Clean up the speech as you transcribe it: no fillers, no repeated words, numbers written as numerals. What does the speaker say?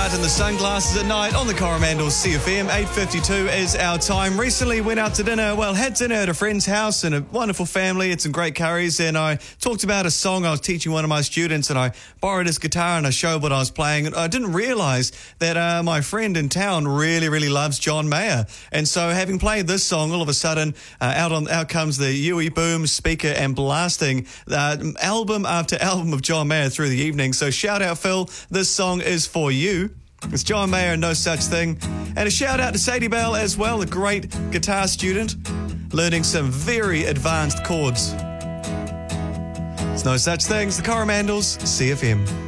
Heart and the Sunglasses at Night on the Coromandel CFM. 8:52 is our time. Recently went out to dinner, had dinner at a friend's house and a wonderful family, had some great curries, and I talked about a song I was teaching one of my students, and I borrowed his guitar and I showed what I was playing. And I didn't realise that my friend in town really, really loves John Mayer. And so having played this song, all of a sudden, out comes the Huey Boom speaker and blasting album after album of John Mayer through the evening. So shout out, Phil, this song is for you. It's John Mayer and No Such Thing. And a shout out to Sadie Bell as well, a great guitar student, learning some very advanced chords. It's No Such Things, the Coromandels, CFM.